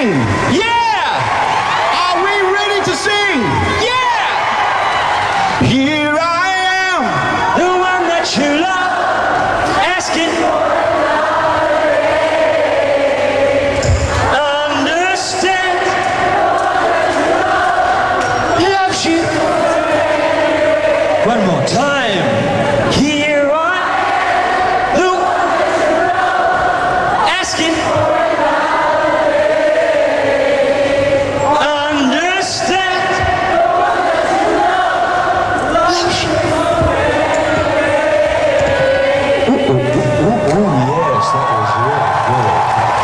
sing? Yeah! Are we ready to sing? Yeah! Here I am, The one that you love, asking, understand, loves you. One more time.